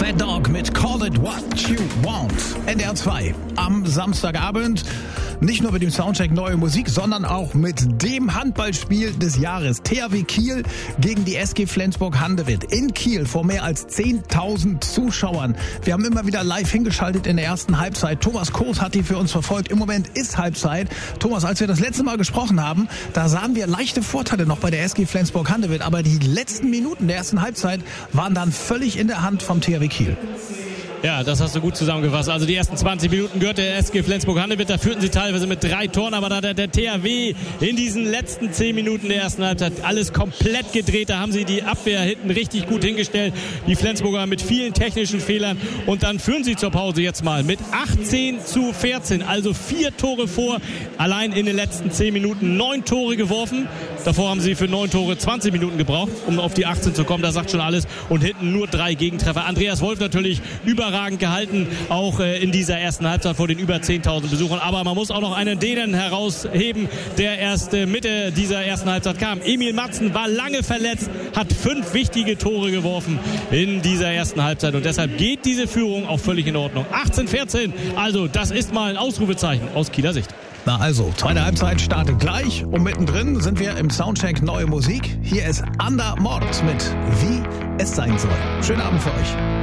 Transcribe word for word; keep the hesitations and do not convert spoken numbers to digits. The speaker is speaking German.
Mad Dog mit Call It What You Want. N D R zwei am Samstagabend. Nicht nur mit dem Soundcheck Neue Musik, sondern auch mit dem Handballspiel des Jahres. T H W Kiel gegen die S G Flensburg-Handewitt. In Kiel vor mehr als zehntausend Zuschauern. Wir haben immer wieder live hingeschaltet in der ersten Halbzeit. Thomas Koos hat die für uns verfolgt. Im Moment ist Halbzeit. Thomas, als wir das letzte Mal gesprochen haben, da sahen wir leichte Vorteile noch bei der S G Flensburg-Handewitt. Aber die letzten Minuten der ersten Halbzeit waren dann völlig in der Hand vom T H W Kiel. Ja, das hast du gut zusammengefasst. Also die ersten zwanzig Minuten gehört der S G Flensburg-Handewitt. Da führten sie teilweise mit drei Toren, aber da hat der T H W in diesen letzten zehn Minuten der ersten Halbzeit alles komplett gedreht. Da haben sie die Abwehr hinten richtig gut hingestellt. Die Flensburger mit vielen technischen Fehlern. Und dann führen sie zur Pause jetzt mal mit achtzehn zu vierzehn. Also vier Tore vor. Allein in den letzten zehn Minuten neun Tore geworfen. Davor haben sie für neun Tore zwanzig Minuten gebraucht, um auf die achtzehn zu kommen. Das sagt schon alles. Und hinten nur drei Gegentreffer. Andreas Wolf natürlich über überragend gehalten, auch äh, in dieser ersten Halbzeit vor den über zehntausend Besuchern. Aber man muss auch noch einen Dänen herausheben, der erst äh, Mitte dieser ersten Halbzeit kam. Emil Matzen war lange verletzt, hat fünf wichtige Tore geworfen in dieser ersten Halbzeit und deshalb geht diese Führung auch völlig in Ordnung. achtzehn vierzehn, also das ist mal ein Ausrufezeichen aus Kieler Sicht. Na also, zweite Halbzeit startet gleich und mittendrin sind wir im Soundcheck Neue Musik. Hier ist Ander Mord mit Wie es sein soll. Schönen Abend für euch.